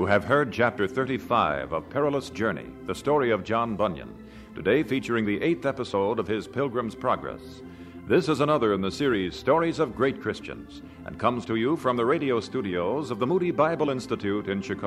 You have heard Chapter 35 of Perilous Journey, the story of John Bunyan, today featuring the 8th episode of his Pilgrim's Progress. This is another in the series Stories of Great Christians, and comes to you from the radio studios of the Moody Bible Institute in Chicago.